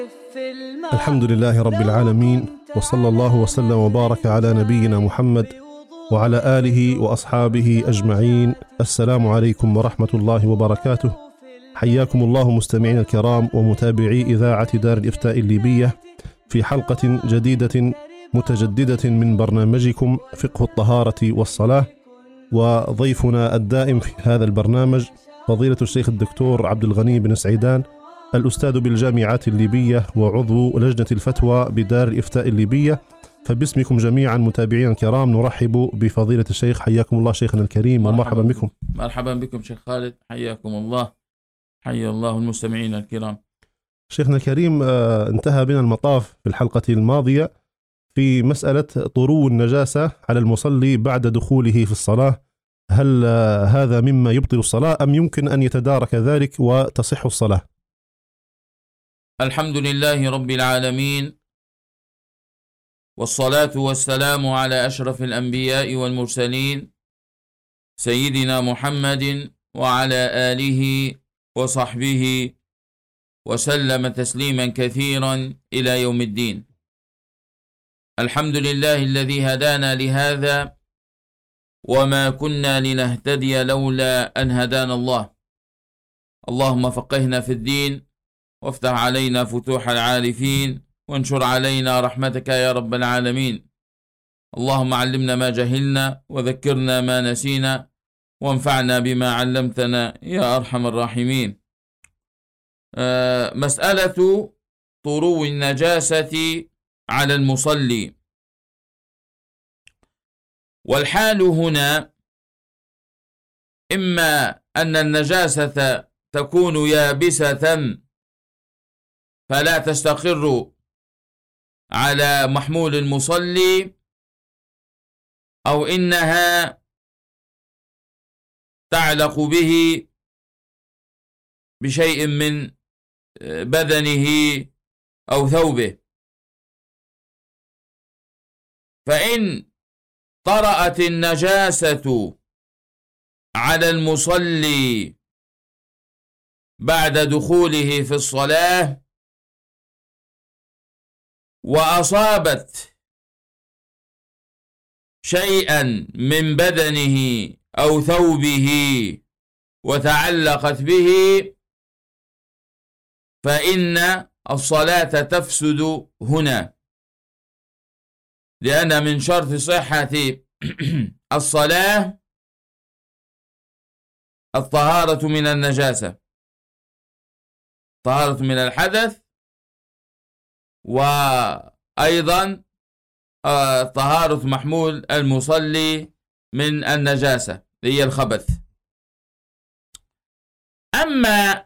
الحمد لله رب العالمين، وصلى الله وسلم وبارك على نبينا محمد وعلى آله وأصحابه أجمعين. السلام عليكم ورحمة الله وبركاته. حياكم الله مستمعين الكرام ومتابعي إذاعة دار الإفتاء الليبية في حلقة جديدة متجددة من برنامجكم فقه الطهارة والصلاة. وضيفنا الدائم في هذا البرنامج فضيلة الشيخ الدكتور عبد الغني بن سعيدان، الأستاذ بالجامعات الليبية وعضو لجنة الفتوى بدار الإفتاء الليبية. فباسمكم جميعا متابعين الكرام نرحب بفضيلة الشيخ. حياكم الله شيخنا الكريم ومرحبا بكم. مرحبا بكم شيخ خالد، حياكم الله، حيا الله المستمعين الكرام. شيخنا الكريم، انتهى بنا المطاف في الحلقة الماضية في مسألة طرو النجاسة على المصلي بعد دخوله في الصلاة. هل هذا مما يبطل الصلاة أم يمكن أن يتدارك ذلك وتصح الصلاة؟ الحمد لله رب العالمين، والصلاة والسلام على أشرف الأنبياء والمرسلين سيدنا محمد وعلى آله وصحبه وسلم تسليما كثيرا إلى يوم الدين. الحمد لله الذي هدانا لهذا وما كنا لنهتدي لولا أن هدانا الله. اللهم فقهنا في الدين وافتح علينا فتوح العارفين وانشر علينا رحمتك يا رب العالمين. اللهم علمنا ما جهلنا وذكرنا ما نسينا وانفعنا بما علمتنا يا أرحم الراحمين. مسألة طرو النجاسة على المصلي. والحال هنا إما أن النجاسة تكون يابسة فلا تستقر على محمول المصلي، أو إنها تعلق به بشيء من بدنه أو ثوبه. فإن طرأت النجاسة على المصلي بعد دخوله في الصلاة وأصابت شيئا من بدنه أو ثوبه وتعلقت به، فإن الصلاة تفسد هنا، لأن من شرط صحة الصلاة الطهارة من النجاسة، طهارة من الحدث، وأيضا طهارة محمول المصلي من النجاسة هي الخبث. أما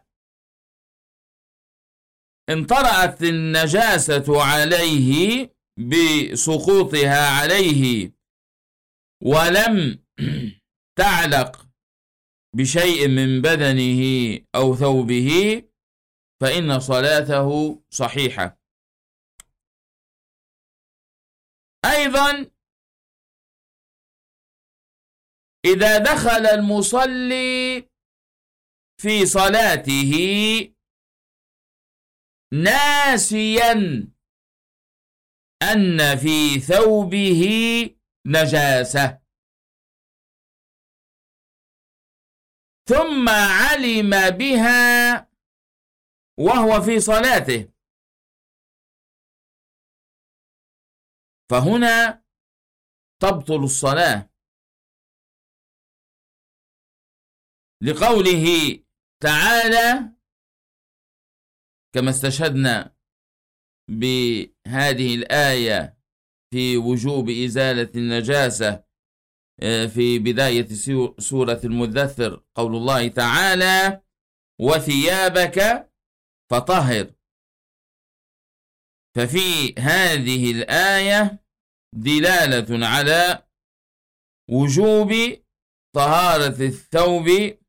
إن طرأت النجاسة عليه بسقوطها عليه ولم تعلق بشيء من بدنه أو ثوبه فإن صلاته صحيحة. أيضا إذا دخل المصلي في صلاته ناسيا أن في ثوبه نجاسة ثم علم بها وهو في صلاته، فهنا تبطل الصلاة، لقوله تعالى كما استشهدنا بهذه الآية في وجوب إزالة النجاسة في بداية سورة المدثر، قول الله تعالى وثيابك فطهر. ففي هذه الآية دلالة على وجوب طهارة الثوب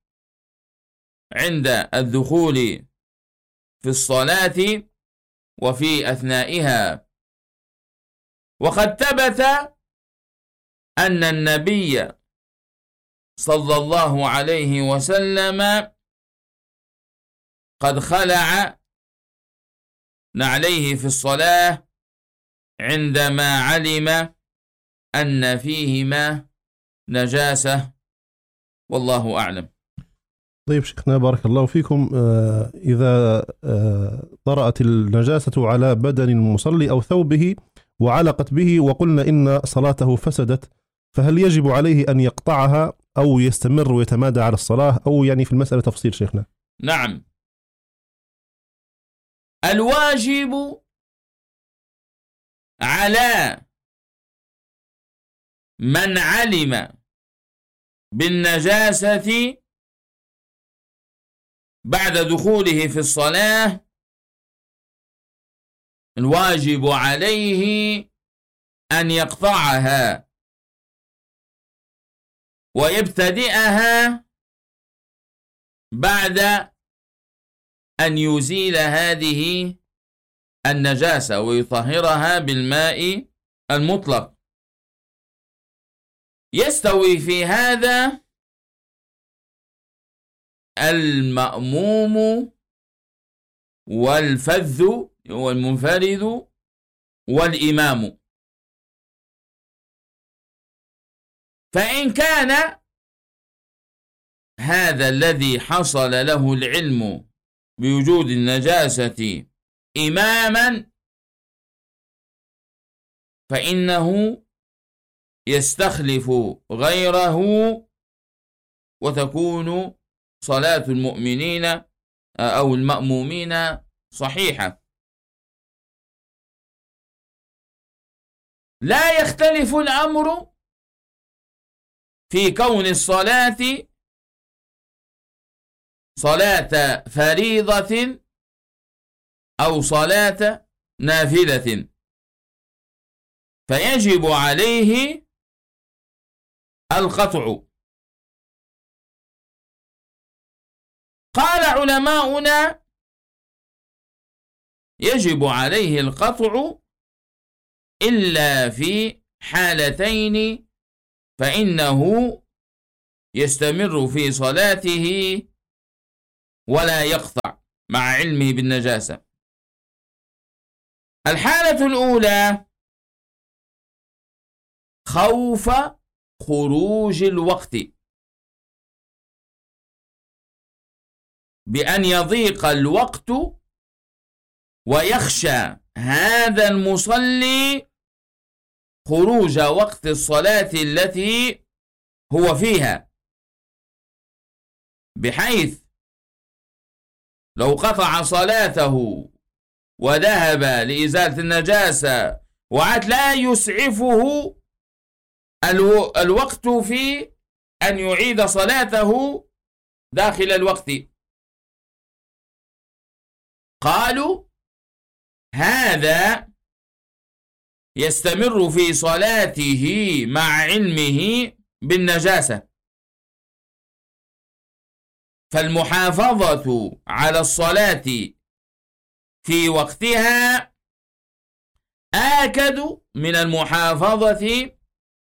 عند الدخول في الصلاة وفي أثنائها. وقد ثبت أن النبي صلى الله عليه وسلم قد خلع نعليه في الصلاة عندما علم أن فيهما نجاسة، والله أعلم. طيب شيخنا بارك الله فيكم، إذا طرأت النجاسة على بدن المصلي أو ثوبه وعلقت به وقلنا إن صلاته فسدت، فهل يجب عليه أن يقطعها أو يستمر ويتمادى على الصلاة، أو يعني في المسألة تفصيل شيخنا؟ نعم، الواجب على من علم بالنجاسة بعد دخوله في الصلاة، الواجب عليه أن يقطعها ويبتدئها بعد أن يزيل هذه النجاسة ويطهرها بالماء المطلق. يستوي في هذا المأموم والفذ والمنفرد والإمام. فإن كان هذا الذي حصل له العلم بوجود النجاسة إماما فإنه يستخلف غيره وتكون صلاة المؤمنين أو المأمومين صحيحة. لا يختلف الأمر في كون الصلاة صلاة فريضة أو صلاة نافلة، فيجب عليه القطع. قال علماؤنا يجب عليه القطع إلا في حالتين، فإنه يستمر في صلاته ولا يقطع مع علمه بالنجاسة. الحالة الأولى خوف خروج الوقت، بأن يضيق الوقت ويخشى هذا المصلي خروج وقت الصلاة التي هو فيها، بحيث لو قطع صلاته وذهب لإزالة النجاسة وعاد لا يسعفه الوقت في أن يعيد صلاته داخل الوقت، قالوا هذا يستمر في صلاته مع علمه بالنجاسة. فالمحافظة على الصلاة في وقتها آكد من المحافظة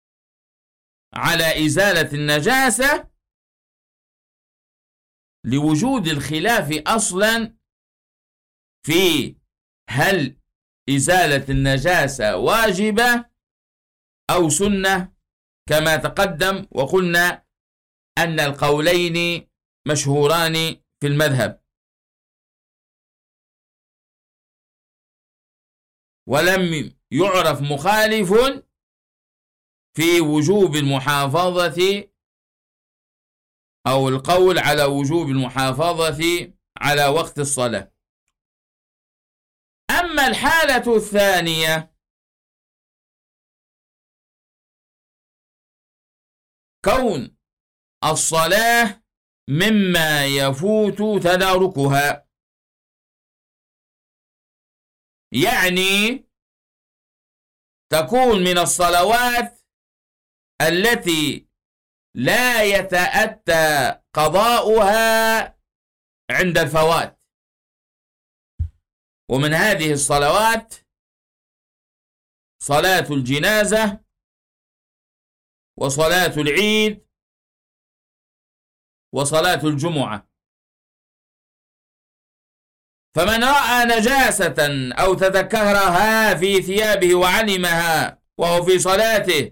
على إزالة النجاسة، لوجود الخلاف أصلا في هل إزالة النجاسة واجبة أو سنة، كما تقدم وقلنا أن القولين مشهوران في المذهب. ولم يعرف مخالف في وجوب المحافظة أو القول على وجوب المحافظة على وقت الصلاة. أما الحالة الثانية كون الصلاة مما يفوت تداركها، يعني تكون من الصلوات التي لا يتأتى قضاؤها عند الفوات، ومن هذه الصلوات صلاة الجنازة وصلاة العيد وصلاة الجمعة. فمن رأى نجاسة أو تذكرها في ثيابه وعلمها وهو في صلاته،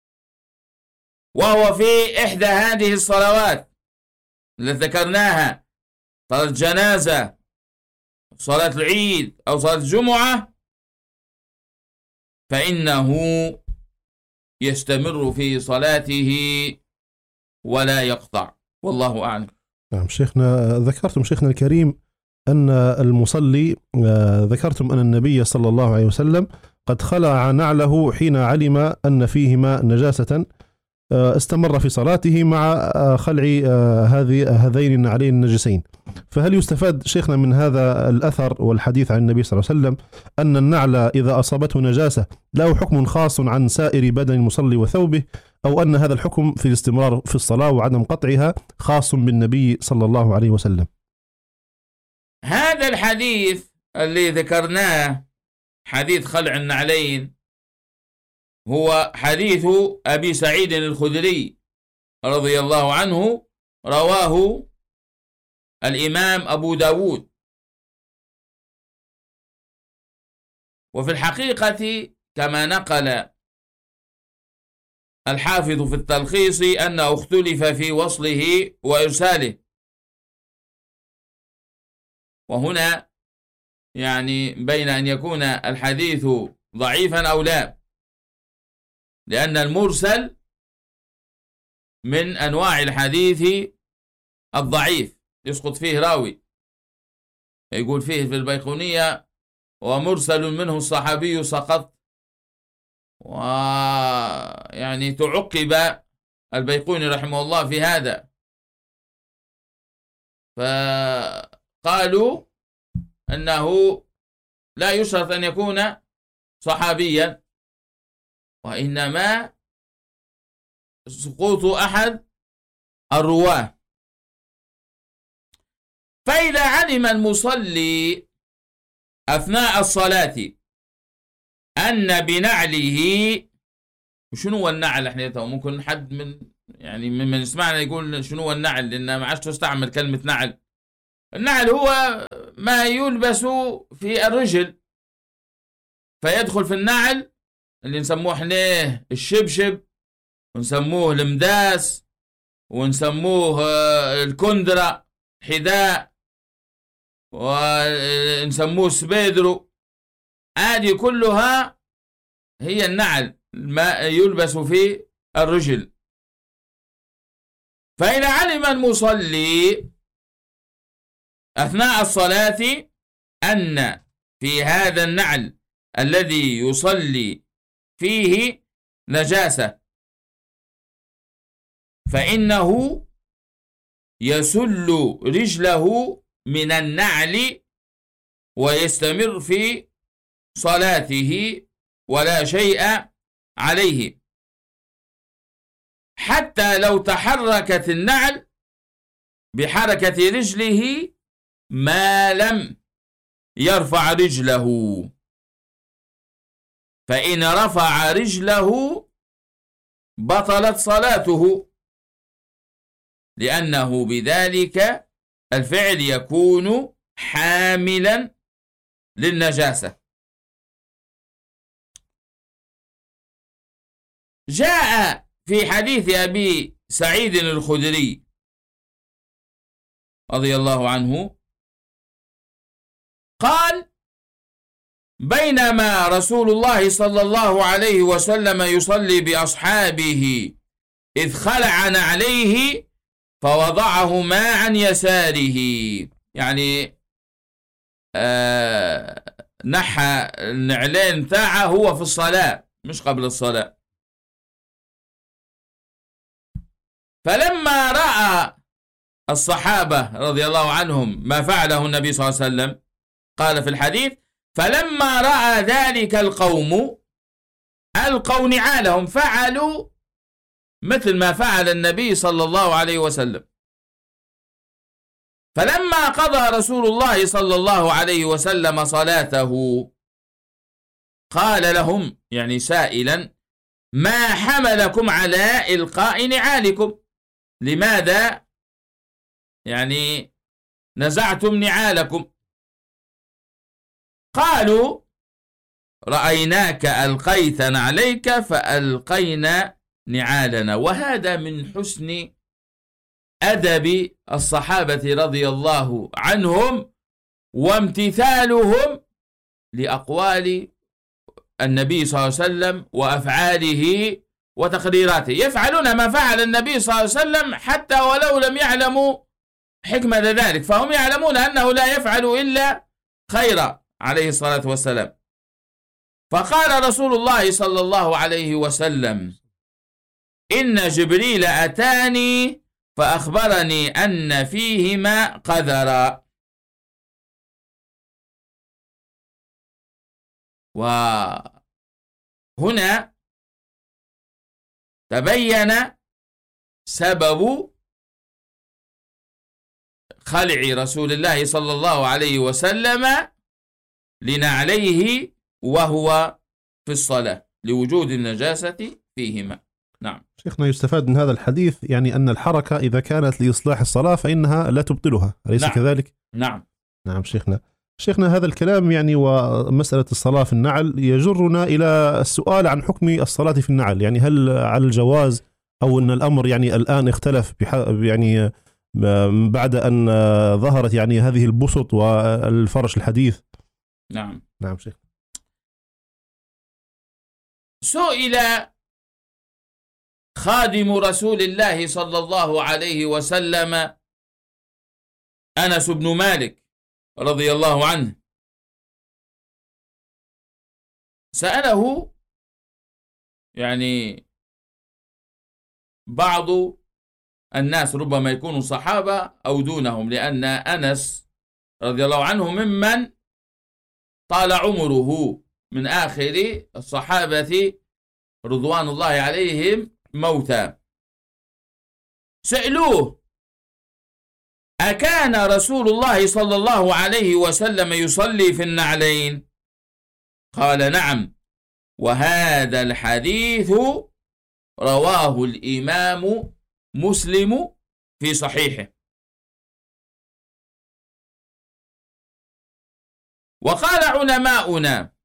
وهو في إحدى هذه الصلوات التي ذكرناها، صلاة الجنازة، صلاة العيد، أو صلاة الجمعة، فإنه يستمر في صلاته ولا يقطع، والله أعلم. نعم شيخنا، ذكرتم شيخنا الكريم أن المصلي، ذكرتم أن النبي صلى الله عليه وسلم قد خلع نعله حين علم أن فيهما نجاسة، استمر في صلاته مع خلع هذين النعلين النجسين. فهل يستفاد شيخنا من هذا الأثر والحديث عن النبي صلى الله عليه وسلم أن النعل إذا أصابته نجاسة له حكم خاص عن سائر بدن المصلي وثوبه، أو أن هذا الحكم في الاستمرار في الصلاة وعدم قطعها خاص بالنبي صلى الله عليه وسلم؟ هذا الحديث اللي ذكرناه، حديث خلع النعلين، هو حديث أبي سعيد الخدري رضي الله عنه، رواه الإمام أبو داود. وفي الحقيقة كما نقل الحافظ في التلخيص أنه اختلف في وصله وإرساله، وهنا يعني بين أن يكون الحديث ضعيفا أو لا، لأن المرسل من أنواع الحديث الضعيف، يسقط فيه راوي، يقول فيه في البيقونية ومرسل منه الصحابي سقط، ويعني تعقب البيقوني رحمه الله في هذا، فقالوا أنه لا يشرط أن يكون صحابيا، وإنما سقوط أحد الرواه. فإذا علم المصلي أثناء الصلاة أن بنعله، وشنو هو النعل؟ احنا ممكن حد من يسمعنا يقول شنو هو النعل، لأن ما عادش تستعمل كلمة نعل. النعل هو ما يلبس في الرجل، فيدخل في النعل اللي نسموه احنا الشبشب، ونسموه المداس، ونسموه الكندرة حذاء، ونسموه سبيدرو. هذه كلها هي النعل ما يلبس في الرجل. فإذا علم المصلي أثناء الصلاة أن في هذا النعل الذي يصلي فيه نجاسة، فإنه يسل رجله من النعل ويستمر في صلاته ولا شيء عليه، حتى لو تحركت النعل بحركة رجله ما لم يرفع رجله. فإن رفع رجله بطلت صلاته، لأنه بذلك الفعل يكون حاملا للنجاسة. جاء في حديث أبي سعيد الخدري رضي الله عنه قال: بينما رسول الله صلى الله عليه وسلم يصلي بأصحابه إذ خلع نعليه فوضعهما عن يساره، يعني نحى النعلين بتاعه هو في الصلاة مش قبل الصلاة. فلما رأى الصحابة رضي الله عنهم ما فعله النبي صلى الله عليه وسلم، قال في الحديث: فلما رأى ذلك القوم ألقوا نعالهم، فعلوا مثل ما فعل النبي صلى الله عليه وسلم. فلما قضى رسول الله صلى الله عليه وسلم صلاته قال لهم، يعني سائلا: ما حملكم على إلقاء نعالكم؟ لماذا يعني نزعتم نعالكم؟ قالوا رأيناك ألقيت نعليك فألقينا نعالنا. وهذا من حسن أدب الصحابة رضي الله عنهم وامتثالهم لأقوال النبي صلى الله عليه وسلم وأفعاله وتقريراته. يفعلون ما فعل النبي صلى الله عليه وسلم حتى ولو لم يعلموا حكمة ذلك، فهم يعلمون أنه لا يفعل إلا خيرا عليه الصلاة والسلام. فقال رسول الله صلى الله عليه وسلم: إن جبريل أتاني فأخبرني أن فيهما قذرا. وهنا تبين سبب خلع رسول الله صلى الله عليه وسلم لنعليه وهو في الصلاة لوجود النجاسة فيهما. نعم شيخنا، يستفاد من هذا الحديث يعني أن الحركة إذا كانت لإصلاح الصلاة فإنها لا تبطلها، أليس نعم. كذلك؟ نعم شيخنا هذا الكلام يعني ومسألة الصلاة في النعل يجرنا إلى السؤال عن حكم الصلاة في النعل، يعني هل على الجواز أو أن الأمر يعني الآن اختلف يعني بعد أن ظهرت يعني هذه البسط والفرش الحديث؟ نعم شيخ. سئل خادم رسول الله صلى الله عليه وسلم أنس بن مالك رضي الله عنه، سأله يعني بعض الناس ربما يكونوا صحابة أو دونهم، لأن أنس رضي الله عنه ممن طال عمره من آخر الصحابة رضوان الله عليهم موتى. سألوه: أكان رسول الله صلى الله عليه وسلم يصلي في النعلين؟ قال: نعم، وهذا الحديث رواه الإمام مسلم في صحيحه. وقال علماؤنا: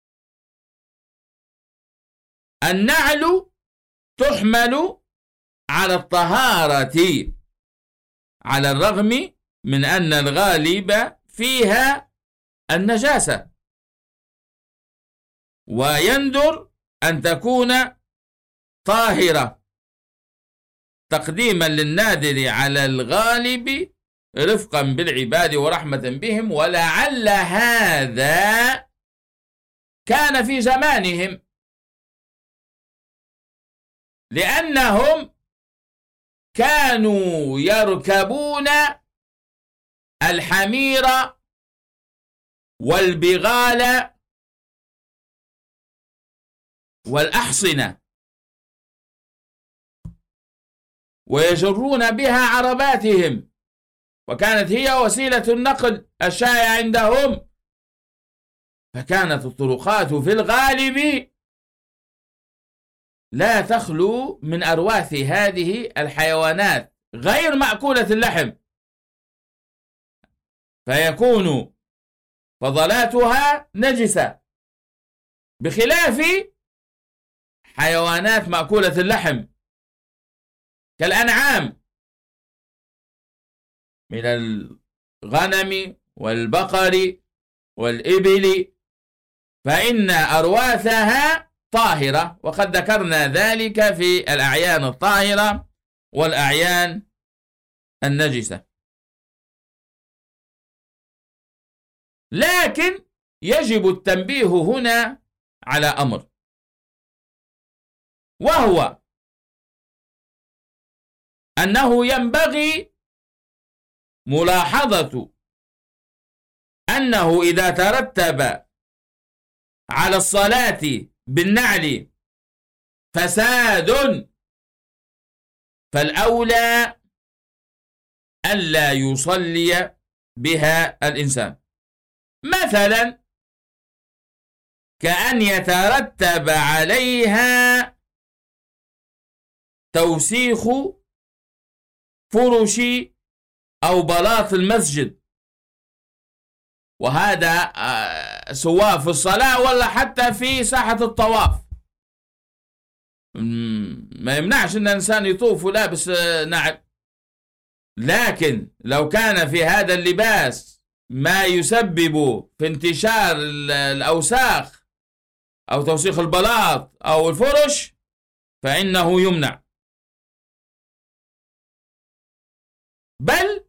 النعل تحمل على الطهارة على الرغم من أن الغالب فيها النجاسة، ويندر أن تكون طاهرة تقديما للنادر على الغالب رفقا بالعباد ورحمة بهم. ولعل هذا كان في زمانهم، لأنهم كانوا يركبون الحمير والبغال والأحصنة ويجرون بها عرباتهم، وكانت هي وسيلة النقل الشائع عندهم، فكانت الطرقات في الغالب لا تخلو من أرواث هذه الحيوانات غير مأكولة اللحم، فيكون فضلاتها نجسة، بخلاف حيوانات مأكولة اللحم كالأنعام من الغنم والبقر والإبل، فإن أرواثها طاهرة، وقد ذكرنا ذلك في الأعيان الطاهرة والأعيان النجسة. لكن يجب التنبيه هنا على أمر، وهو أنه ينبغي ملاحظة أنه إذا ترتب على الصلاة بالنعل فساد فالأولى ألا يصلي بها الإنسان، مثلا كأن يترتب عليها توسيخ فرش أو بلاط المسجد وهذا سواء في الصلاة ولا حتى في ساحة الطواف. ما يمنعش أن الإنسان يطوف ولابس نعل، لكن لو كان في هذا اللباس ما يسبب في انتشار الأوساخ أو توسيخ البلاط أو الفرش فإنه يمنع. بل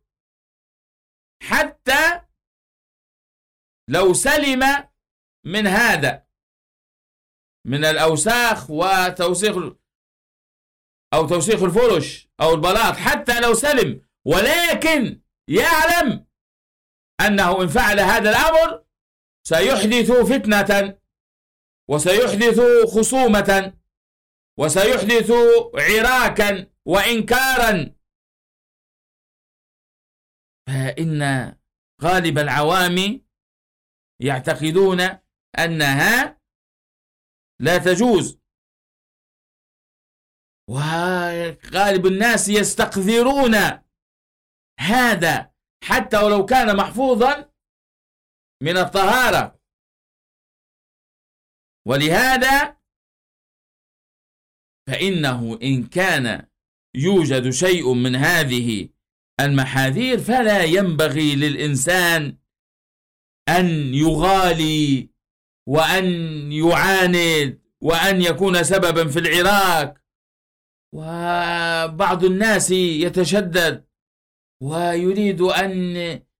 حتى لو سلم من هذا، من الأوساخ وتوسيخ أو توسيخ الفرش أو البلاط، حتى لو سلم ولكن يعلم أنه إن فعل هذا الأمر سيحدث فتنة وسيحدث خصومة وسيحدث عراكا وإنكارا، فإن غالب العوام يعتقدون أنها لا تجوز، وغالب الناس يستقذرون هذا حتى ولو كان محفوظا من الطهارة. ولهذا فإنه إن كان يوجد شيء من هذه المحاذير فلا ينبغي للإنسان أن يغالي وأن يعاند وأن يكون سببا في العراك. وبعض الناس يتشدد ويريد أن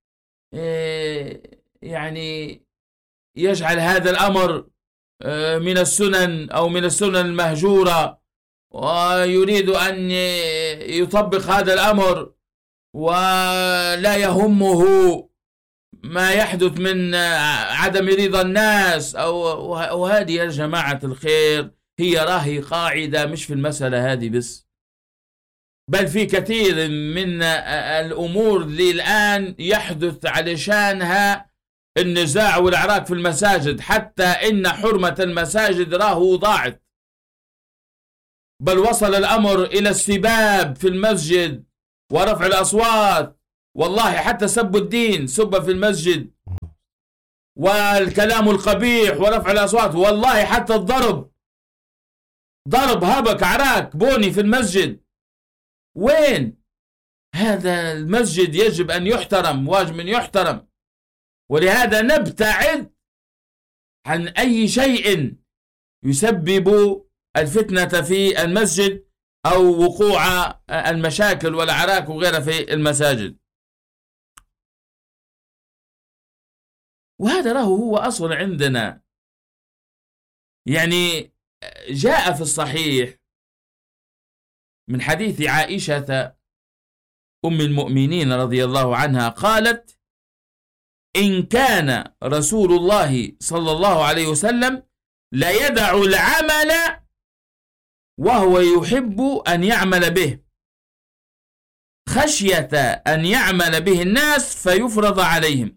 يعني يجعل هذا الأمر من السنن أو من السنن المهجورة، ويريد أن يطبق هذا الأمر ولا يهمه ما يحدث من عدم رضا الناس. وهذه يا جماعة الخير هي راهي قاعدة مش في المسألة هذه بس، بل في كثير من الأمور اللي الآن يحدث علشانها النزاع والعراك في المساجد، حتى إن حرمة المساجد راهو ضاعت، بل وصل الأمر إلى السباب في المسجد ورفع الأصوات، والله حتى سب الدين سب في المسجد، والكلام القبيح ورفع الأصوات، والله حتى الضرب، ضرب هبك عراك بوني في المسجد. وين هذا؟ المسجد يجب أن يحترم، واجب أن يحترم. ولهذا نبتعد عن أي شيء يسبب الفتنة في المسجد أو وقوع المشاكل والعراك وغيرها في المساجد. وهذا راهو هو أصل عندنا. يعني جاء في الصحيح من حديث عائشة أم المؤمنين رضي الله عنها قالت: إن كان رسول الله صلى الله عليه وسلم لا يدع العمل وهو يحب أن يعمل به خشية أن يعمل به الناس فيفرض عليهم.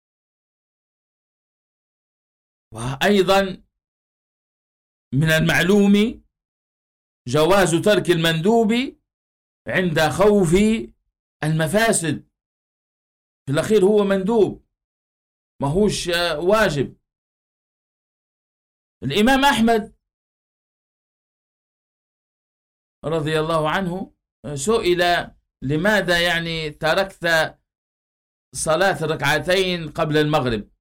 وأيضا من المعلوم جواز ترك المندوب عند خوف المفاسد. في الأخير هو مندوب ما هوش واجب. الإمام أحمد رضي الله عنه سئل: لماذا يعني تركت صلاة ركعتين قبل المغرب؟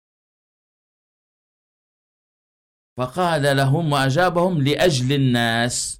فقال لهم وأجابهم: لأجل الناس.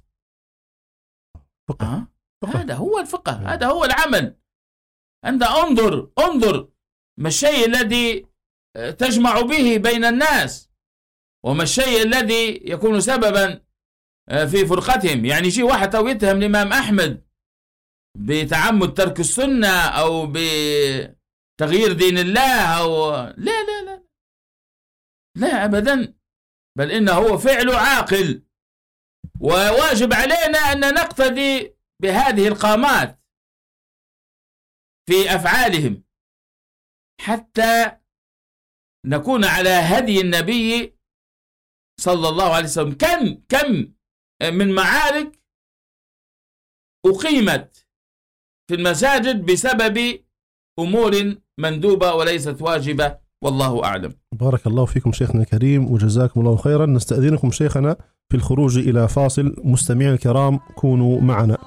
هذا هو الفقه، هذا هو العمل. أنت انظر ما الشيء الذي تجمع به بين الناس وما الشيء الذي يكون سببا في فرقتهم. يعني شيء واحد أو يتهم الإمام أحمد بتعمد ترك السنة أو بتغيير دين الله أو لا لا لا لا أبدا، بل إنه هو فعل عاقل، وواجب علينا أن نقتدي بهذه القامات في أفعالهم حتى نكون على هدي النبي صلى الله عليه وسلم. كم من معارك أقيمت في المساجد بسبب أمور مندوبة وليست واجبة والله أعلم. بارك الله فيكم شيخنا الكريم وجزاكم الله خيرا. نستأذنكم شيخنا في الخروج إلى فاصل. مستمعين الكرام كونوا معنا.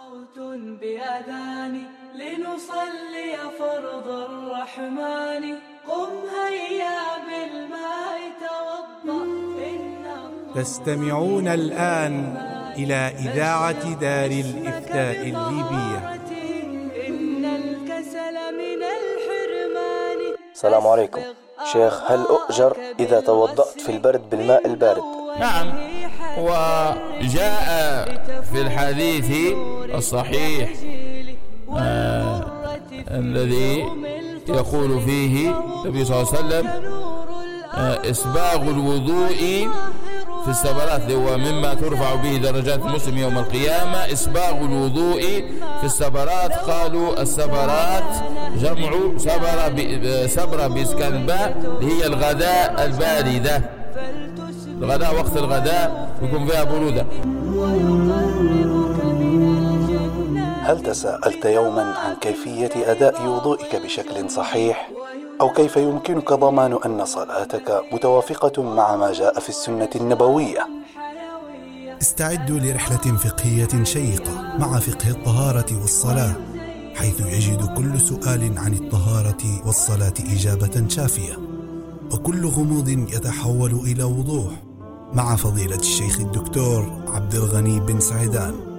لنصلي فرض الرحمن قم هيا بالماء توضأ. تستمعون الآن إلى إذاعة دار الإفتاء الليبية. إن الكسل من الحرمان. السلام عليكم شيخ، هل أؤجر إذا توضأت في البرد بالماء البارد؟ نعم، وجاء في الحديث الصحيح الذي يقول فيه النبي صلى الله عليه وسلم إسباغ الوضوء في السبرات، هو مما ترفع به درجات المسلم يوم القيامة. إسباغ الوضوء في السبرات، قالوا السبرات جمع سبرة بإسكان الباء، هي الغداء الباردة. الغداء وقت الغداء يكون فيها برودة. هل تساءلت يوما عن كيفية أداء وضوئك بشكل صحيح؟ أو كيف يمكنك ضمان أن صلاتك متوافقة مع ما جاء في السنة النبوية؟ استعدوا لرحلة فقهية شيقة مع فقه الطهارة والصلاة، حيث يجد كل سؤال عن الطهارة والصلاة إجابة شافية، وكل غموض يتحول إلى وضوح مع فضيلة الشيخ الدكتور عبد الغني بن سعيدان.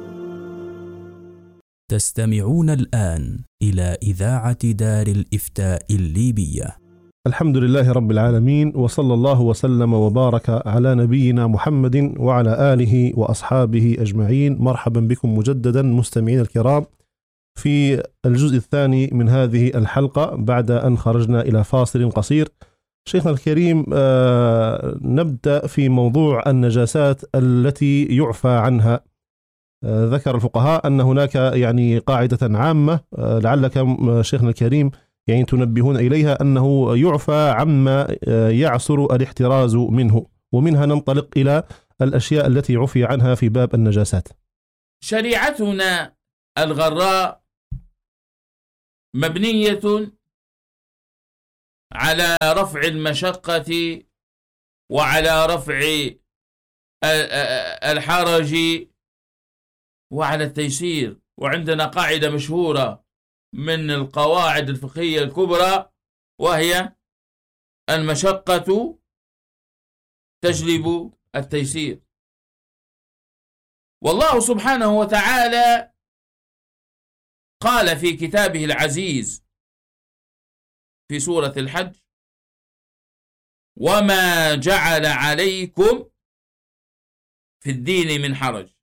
تستمعون الآن إلى إذاعة دار الإفتاء الليبية. الحمد لله رب العالمين، وصلى الله وسلم وبارك على نبينا محمد وعلى آله وأصحابه أجمعين. مرحبا بكم مجددا مستمعين الكرام في الجزء الثاني من هذه الحلقة بعد أن خرجنا إلى فاصل قصير. شيخنا الكريم، نبدأ في موضوع النجاسات التي يعفى عنها. ذكر الفقهاء أن هناك يعني قاعدة عامة لعلكم شيخنا الكريم يعني تنبهون إليها، أنه يعفى عما يعسر الاحتراز منه، ومنها ننطلق إلى الأشياء التي عفي عنها في باب النجاسات. شريعتنا الغراء مبنية على رفع المشقة وعلى رفع الحرج وعلى التيسير. وعندنا قاعدة مشهورة من القواعد الفقهية الكبرى، وهي المشقة تجلب التيسير. والله سبحانه وتعالى قال في كتابه العزيز في سورة الحج: وما جعل عليكم في الدين من حرج.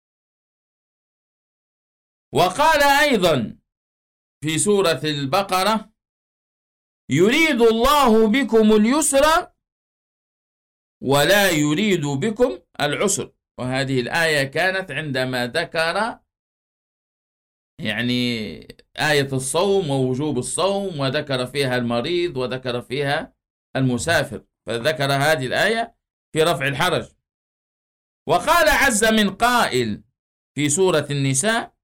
وقال أيضا في سورة البقرة: يريد الله بكم اليسر ولا يريد بكم العسر. وهذه الآية كانت عندما ذكر يعني آية الصوم ووجوب الصوم، وذكر فيها المريض وذكر فيها المسافر، فذكر هذه الآية في رفع الحرج. وقال عز من قائل في سورة النساء: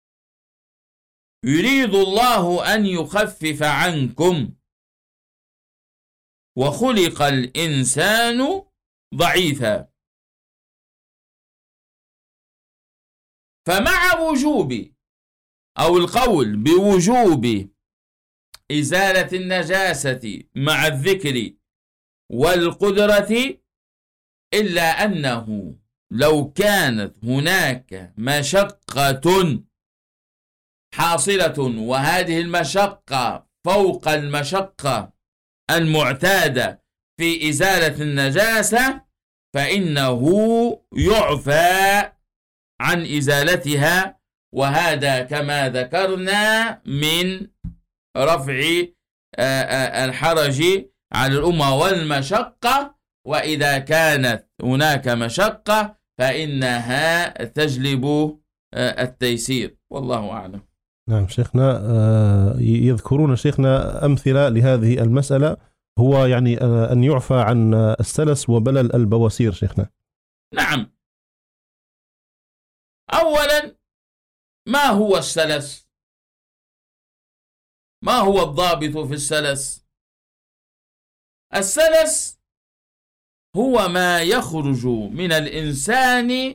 يريد الله أن يخفف عنكم وخلق الإنسان ضعيفا. فمع وجوب أو القول بوجوب إزالة النجاسة مع الذكر والقدرة، إلا أنه لو كانت هناك مشقة حاصلة، وهذه المشقة فوق المشقة المعتادة في إزالة النجاسة، فإنه يعفى عن إزالتها، وهذا كما ذكرنا من رفع الحرج على الأمة والمشقة. وإذا كانت هناك مشقة فإنها تجلب التيسير، والله أعلم. نعم شيخنا، يذكرون شيخنا أمثلة لهذه المسألة، هو يعني أن يعفى عن السلس وبلل البواسير شيخنا. نعم، أولا ما هو السلس؟ ما هو الضابط في السلس؟ السلس هو ما يخرج من الإنسان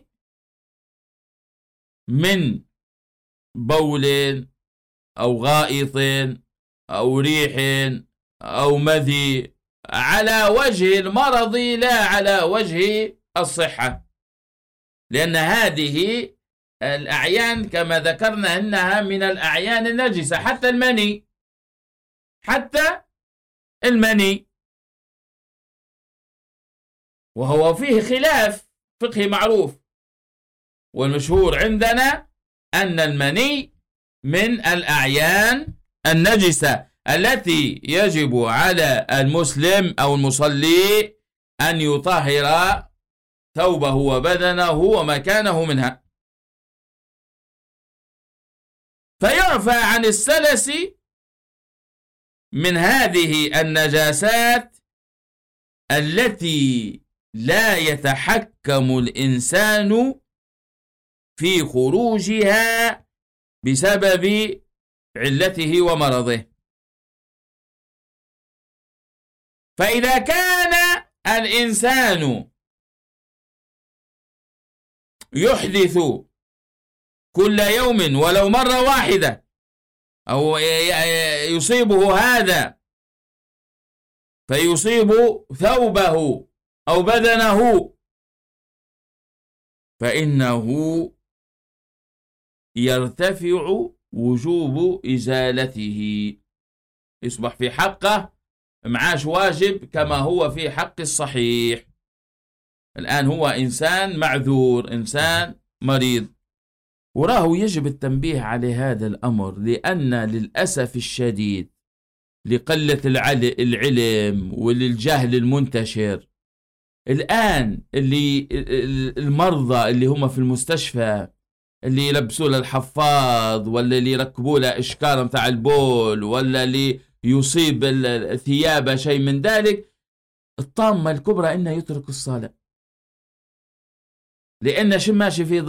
من بول أو غائط أو ريح أو مذي على وجه المرض لا على وجه الصحة، لأن هذه الأعيان كما ذكرنا أنها من الأعيان النجسة، حتى المني، وهو فيه خلاف فقهي معروف، والمشهور عندنا أن المني من الأعيان النجسة التي يجب على المسلم أو المصلي أن يطهر ثوبه وبدنه ومكانه منها. فيعفى عن السلس من هذه النجاسات التي لا يتحكم الإنسان في خروجها بسبب علته ومرضه. فإذا كان الإنسان يحدث كل يوم ولو مرة واحدة، أو يصيبه هذا فيصيب ثوبه أو بدنه، فإنه يرتفع وجوب إزالته، يصبح في حقه معاش واجب كما هو في حق الصحيح. الآن هو إنسان معذور، إنسان مريض، وراه يجب التنبيه على هذا الأمر، لأن للأسف الشديد لقلة العلم وللجهل المنتشر الآن، اللي المرضى اللي هم في المستشفى اللي يلبسوا له الحفاض، ولا اللي يركبوا له إشكار متاع البول، ولا اللي يصيب الثياب شيء من ذلك، الطامة الكبرى إنه يترك الصلاة، لأن شو ماشي في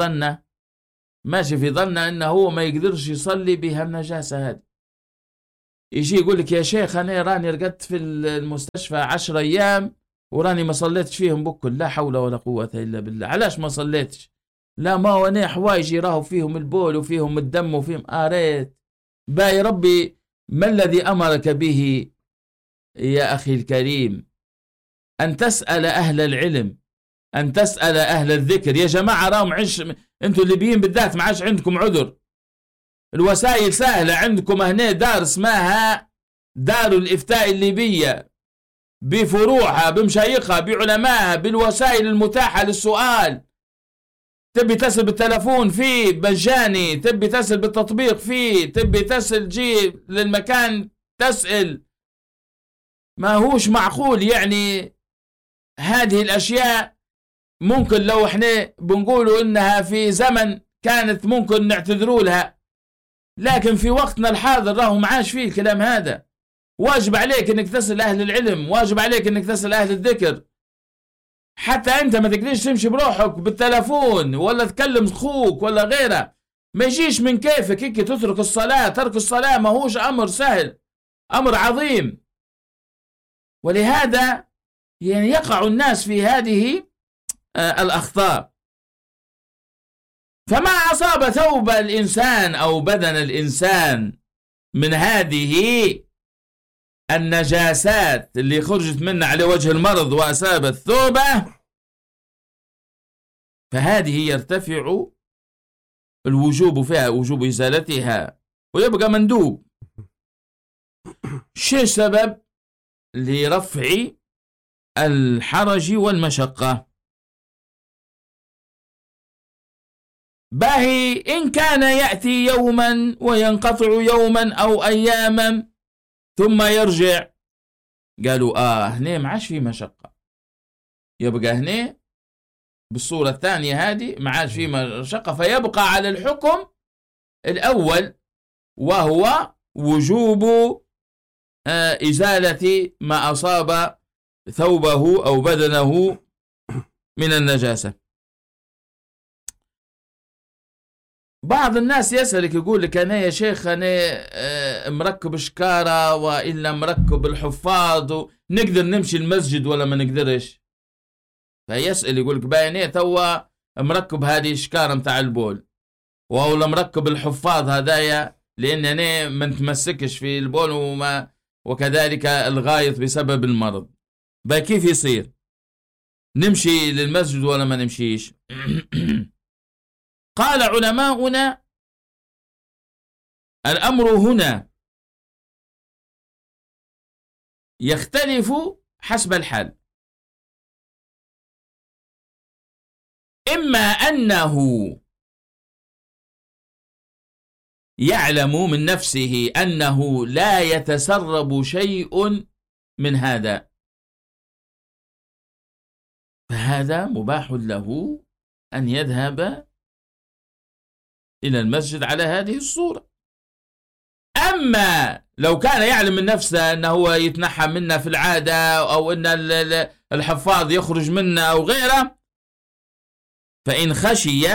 ظنه إنه هو ما يقدرش يصلي بها النجاسة هذه. يجي يقول لك يا شيخ أنا راني رقدت في المستشفى 10 أيام وراني ما صليتش فيهم بكل، لا حول ولا قوة إلا بالله. علاش ما صليتش؟ لا ما هو أنا حوايجي راهو فيهم البول وفيهم الدم وفيهم آريت. باي ربي ما الذي أمرك به يا أخي الكريم؟ أن تسأل أهل العلم، أن تسأل أهل الذكر. يا جماعة راهم أنتوا الليبيين بالذات ما عادش عندكم عذر، الوسائل سهلة عندكم هنا، دار اسمها دار الإفتاء الليبية بفروعها بمشايخها بعلمائها بالوسائل المتاحة للسؤال. تبي تسأل بالتلفون فيه مجاني، تبي تسأل بالتطبيق فيه، تبي تسأل جي للمكان تسأل. ما هوش معقول يعني هذه الأشياء ممكن لو احنا بنقولوا إنها في زمن كانت ممكن نعتذروا لها، لكن في وقتنا الحاضر راهو معاش فيه الكلام هذا. واجب عليك انك تسأل اهل العلم، واجب عليك انك تسأل اهل الذكر. حتى انت ما تقدرش تمشي بروحك بالتلفون ولا تكلم اخوك ولا غيره، ما يجيش من كيفك هيك تترك الصلاة. ترك الصلاة ما هوش امر سهل، امر عظيم. ولهذا يعني يقع الناس في هذه الاخطاء. فما أصاب ثوب الإنسان أو بدن الإنسان من هذه النجاسات اللي خرجت منه على وجه المرض وأصابت ثوبه، فهذه يرتفع الوجوب فيها، وجوب إزالتها، ويبقى مندوب. شيء سبب لرفع الحرج والمشقة؟ باهي إن كان يأتي يوما وينقطع يوما أو أياما ثم يرجع، قالوا هنا ما عادش في مشقة، يبقى هنا بالصورة الثانية هذه ما عادش في مشقة، فيبقى على الحكم الأول وهو وجوب إزالة ما أصاب ثوبه أو بدنه من النجاسة. بعض الناس يسألك يقول لك أنا يا شيخ أنا مركب شكارة وإلا مركب الحفاظ نقدر نمشي المسجد ولا ما نقدرش. فيسأل يقول لك باينية توا مركب هذه شكارة متاع البول ولا مركب الحفاظ هدايا لأن أنا ما نتمسكش في البول وكذلك الغايط بسبب المرض. بقى كيف يصير نمشي للمسجد ولا ما نمشيش؟ قال علماؤنا الأمر هنا يختلف حسب الحال. إما أنه يعلم من نفسه أنه لا يتسرب شيء من هذا، فهذا مباح له أن يذهب إلى المسجد على هذه الصورة. أما لو كان يعلم من نفسه أنه يتنحى منا في العادة أو أن الحفاظ يخرج منا أو غيره، فإن خشي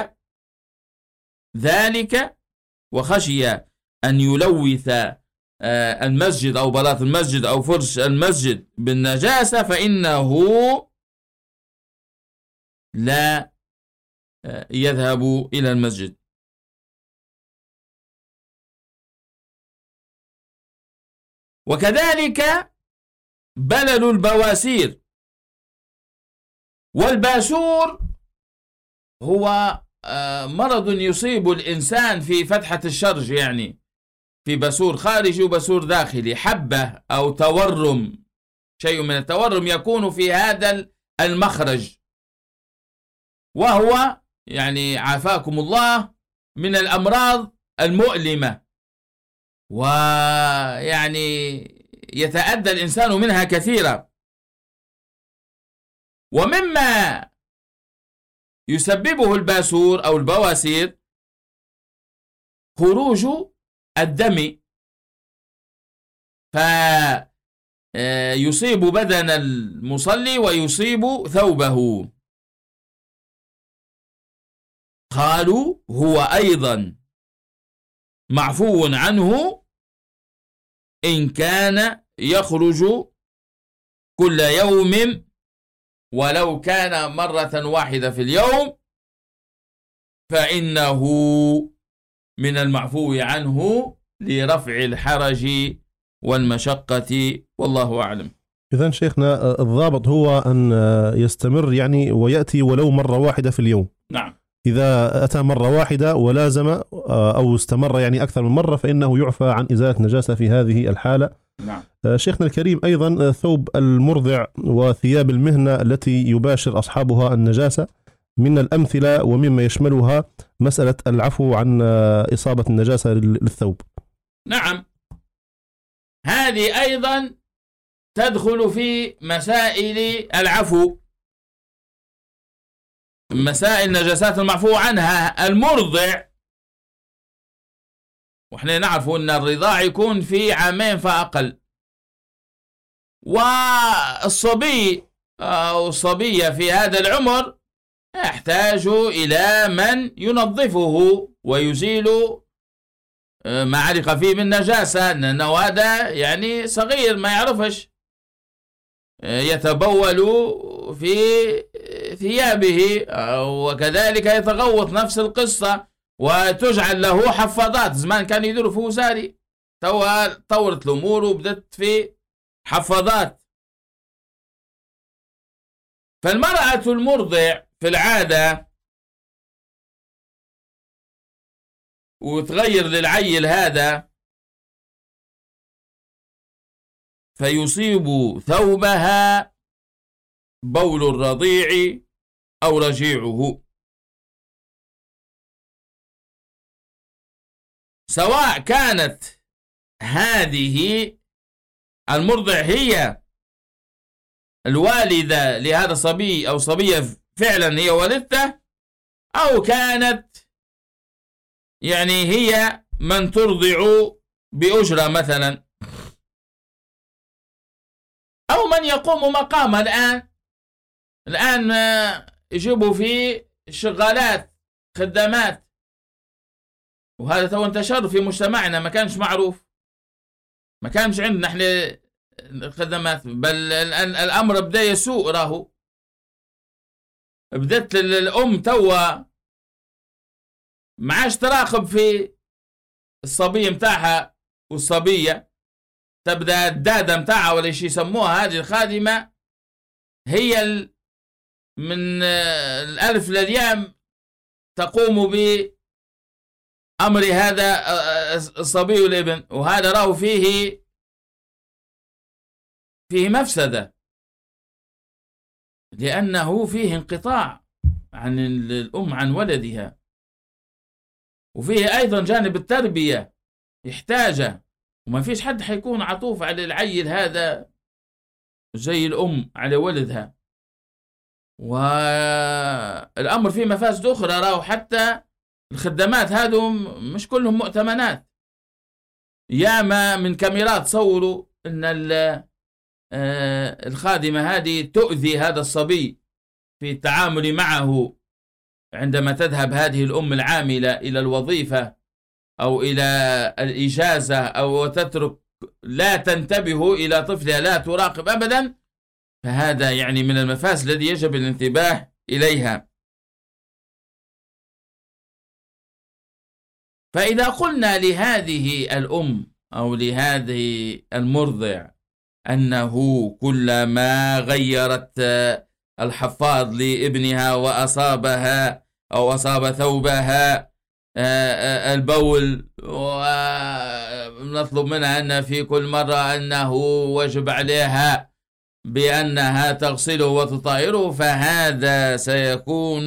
ذلك وخشي أن يلوث المسجد أو بلاط المسجد أو فرش المسجد بالنجاسة فإنه لا يذهب إلى المسجد. وكذلك بلل البواسير، والباسور هو مرض يصيب الإنسان في فتحة الشرج، يعني في باسور خارجي وباسور داخلي، حبة أو تورم، شيء من التورم يكون في هذا المخرج، وهو يعني عافاكم الله من الأمراض المؤلمة، ويعني يتأذى الإنسان منها كثيرا. ومما يسببه الباسور أو البواسير خروج الدم، فيصيب بدن المصلي ويصيب ثوبه. قالوا هو أيضا معفو عنه إن كان يخرج كل يوم ولو كان مرة واحدة في اليوم، فإنه من المعفو عنه لرفع الحرج والمشقة، والله أعلم. إذن شيخنا الضابط هو أن يستمر يعني ويأتي ولو مرة واحدة في اليوم. نعم. إذا أتى مرة واحدة ولازم أو استمر يعني أكثر من مرة فإنه يعفى عن إزالة نجاسة في هذه الحالة. نعم. شيخنا الكريم، أيضا ثوب المرضع وثياب المهنة التي يباشر أصحابها النجاسة، من الأمثلة ومما يشملها مسألة العفو عن إصابة النجاسة للثوب. نعم، هذه أيضا تدخل في مسائل العفو، مسائل نجاسات المعفو عنها. المرضع، وإحنا نعرف أن الرضاع يكون في 2 عام فأقل، والصبي أو الصبية في هذا العمر يحتاج إلى من ينظفه ويزيل ما علق فيه من نجاسة، لأنه هذا يعني صغير ما يعرفش، يتبول في ثيابه وكذلك يتغوط، نفس القصة، وتجعل له حفاضات. زمان كان يديروا في وساري، طورت الأمور وبدت في حفاضات. فالمرأة المرضع في العادة وتغير للعيل هذا فيصيب ثوبها بول الرضيع أو رجيعه، سواء كانت هذه المرضع هي الوالدة لهذا الصبي أو صبية فعلا هي والدته، أو كانت يعني هي من ترضع بأجرة مثلا، أو من يقوم مقامها. الآن يجيبوا في شغالات خدامات وهذا تو انتشر في مجتمعنا، ما كانش معروف، ما كانش عندنا احنا خدمات، بل الأمر بدأ يسوء. راهو بدأت الأم توا ما عادش تراقب في الصبي متاعها، والصبية تبدأ الدادة متاعها ولا شيء يسموها هذه الخادمة هي من الألف للياء تقوم بأمر هذا الصبي والابن، وهذا راه فيه مفسدة، لأنه فيه انقطاع عن الأم عن ولدها، وفيه أيضا جانب التربية يحتاجه، وما فيش حد حيكون عطوف على العيل هذا زي الأم على ولدها. والأمر فيه مفاسد أخرى، راهو حتى الخدمات هذو مش كلهم مؤتمنات، ياما من كاميرات صوروا أن الخادمة هذه تؤذي هذا الصبي في التعامل معه عندما تذهب هذه الأم العاملة إلى الوظيفة أو إلى الإجازة، أو تترك لا تنتبه إلى طفلها، لا تراقب أبدا، فهذا يعني من المفاسد الذي يجب الانتباه إليها. فإذا قلنا لهذه الأم أو لهذه المرضع أنه كلما غيرت الحفاض لابنها وأصابها أو أصاب ثوبها البول، ونطلب منها أن في كل مرة أنه وجب عليها بأنها تغسله وتطهره، فهذا سيكون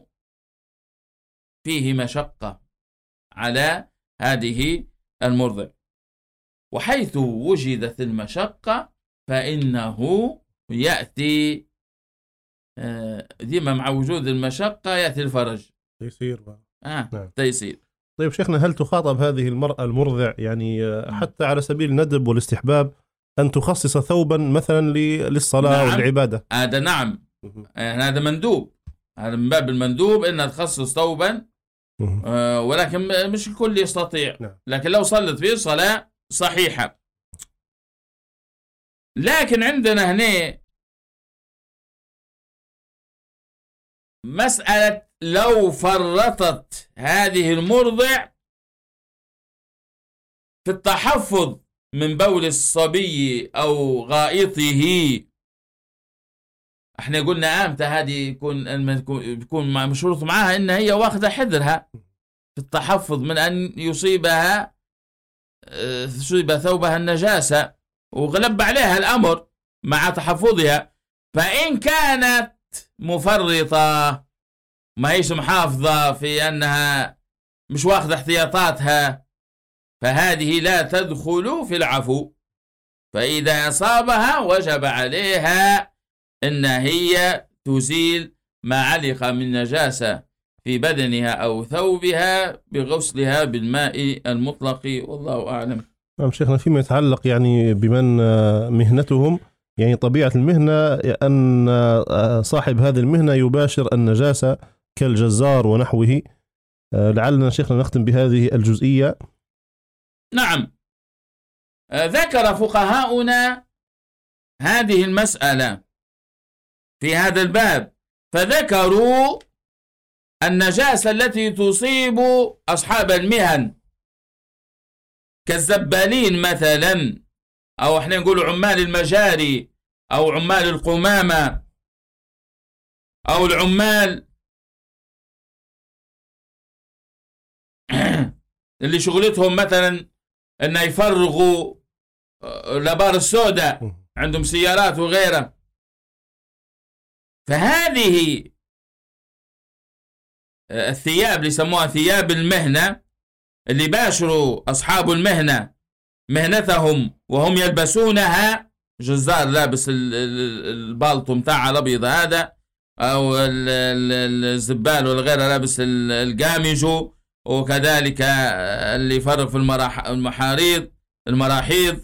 فيه مشقة على هذه المرضع. وحيث وجدت المشقة فإنه يأتي ديما مع وجود المشقة يأتي الفرج، تيسير. نعم. تيسير. طيب شيخنا، هل تخاطب هذه المرأة المرضع يعني حتى على سبيل الندب والاستحباب أن تخصص ثوبا مثلا للصلاة نعم. والعبادة؟ هذا نعم، هذا مندوب، هذا من باب المندوب أنها تخصص ثوبا، ولكن مش الكل يستطيع. نعم. لكن لو صلت فيه صلاة صحيحة. لكن عندنا هنا مسألة لو فرطت هذه المرضع في التحفظ من بول الصبي أو غائطه، احنا قلنا امتى هذه يكون مشروط معها ان هي واخذة حذرها في التحفظ من ان يصيب ثوبها النجاسة، وغلب عليها الامر مع تحفظها. فان كانت مفرطة ما هيش محافظة في أنها مش واخذة احتياطاتها، فهذه لا تدخل في العفو، فإذا أصابها وجب عليها أن هي تزيل ما علق من نجاسة في بدنها أو ثوبها بغسلها بالماء المطلق، والله أعلم. نعم شيخنا، فيما يتعلق يعني بمن مهنتهم يعني طبيعة المهنة أن صاحب هذه المهنة يباشر النجاسة كالجزار ونحوه، لعلنا شيخنا نختم بهذه الجزئية. نعم، ذكر فقهاؤنا هذه المسألة في هذا الباب، فذكروا النجاسة التي تصيب أصحاب المهن كالزبالين مثلا، أو احنا نقول عمال المجاري أو عمال القمامة أو العمال اللي شغلتهم مثلا أن يفرغوا الأبار السوداء، عندهم سيارات وغيرها. فهذه الثياب اللي يسموها ثياب المهنة، اللي باشروا أصحاب المهنة مهنتهم وهم يلبسونها، جزار لابس البالطو متاع الأبيض هذا، أو الزبال والغيره لابس القامجو، وكذلك اللي يفرغ في المراحيض،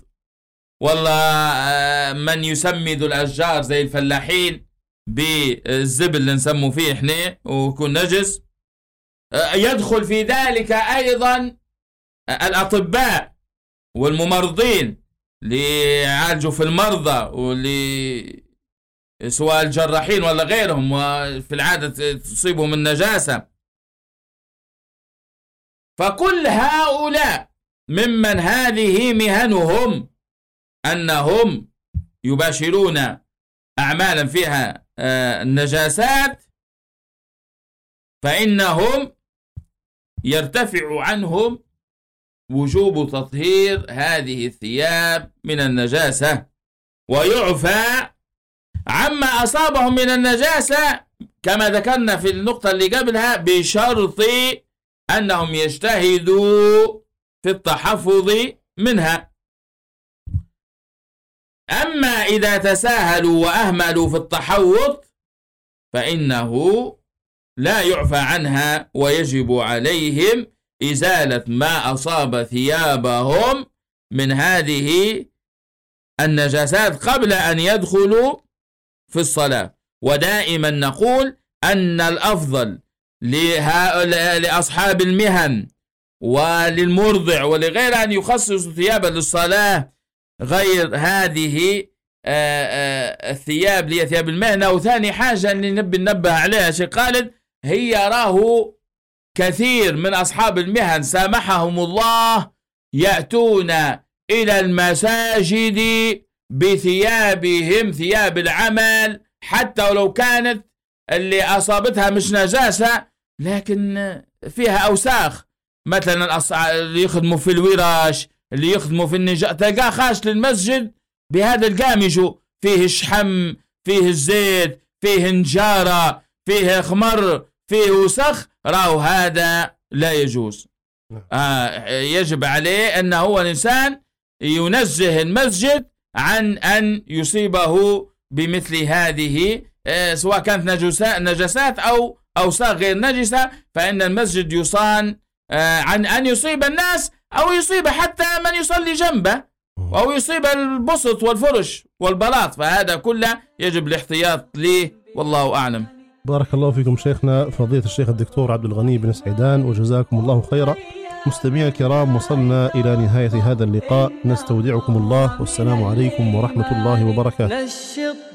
والله من يسمد الأشجار زي الفلاحين بالزبل اللي نسمو فيه احنا ويكون نجس. يدخل في ذلك أيضا الأطباء والممرضين اللي يعالجوا في المرضى، واللي سواء الجراحين ولا غيرهم، وفي العادة تصيبهم النجاسة. فكل هؤلاء ممن هذه مهنهم أنهم يباشرون أعمالا فيها النجاسات، فإنهم يرتفع عنهم وجوب تطهير هذه الثياب من النجاسة، ويعفى عما أصابهم من النجاسة كما ذكرنا في النقطة اللي قبلها، بشرط أنهم يجتهدوا في التحفظ منها. أما إذا تساهلوا وأهملوا في التحوط فإنه لا يعفى عنها، ويجب عليهم إزالة ما أصاب ثيابهم من هذه النجاسات قبل أن يدخلوا في الصلاة. ودائما نقول أن الأفضل لأصحاب المهن وللمرضع ولغير أن يخصصوا ثيابا للصلاة غير هذه الثياب اللي هي ثياب المهنة. وثاني حاجة اللي ننبه عليها شيخ خالد، هي راه كثير من أصحاب المهن سامحهم الله يأتون إلى المساجد بثيابهم، ثياب العمل، حتى ولو كانت اللي أصابتها مش نجاسة لكن فيها أوساخ، مثلا اللي يخدموا في الورش، اللي يخدموا في النجاة، تلقاه خاش للمسجد بهذا القامج، فيه الشحم، فيه الزيت، فيه نجارة، فيه خمر، فيه وسخ، راهو هذا لا يجوز. يجب عليه أن هو الإنسان ينزه المسجد عن أن يصيبه بمثل هذه سواء كانت نجاسات أو أوساخ غير نجسة، فإن المسجد يصان عن أن يصيب الناس أو يصيب حتى من يصلي جنبه، أو يصيب البسط والفرش والبلاط، فهذا كله يجب الاحتياط له، والله أعلم. بارك الله فيكم شيخنا فضيلة الشيخ الدكتور عبد الغني بن سعيدان، وجزاكم الله خيرا. مستمعينا الكرام، وصلنا إلى نهاية هذا اللقاء، نستودعكم الله، والسلام عليكم ورحمة الله وبركاته.